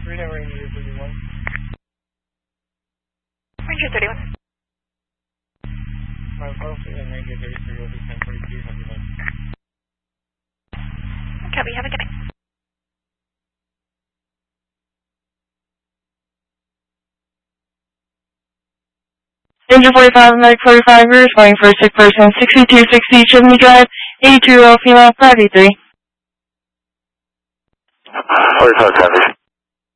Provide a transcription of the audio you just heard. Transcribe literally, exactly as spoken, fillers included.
Ranger thirty-one. Ranger thirty-one. My policy and Ranger thirty-three will be ten forty-two, have a good night. Copy, have a good night. Ranger forty-five, Medic forty-five, we're responding for a sick person, sixty-two sixty Chimney Drive, eighty-two year old female, five eight three. forty-five, Sandy.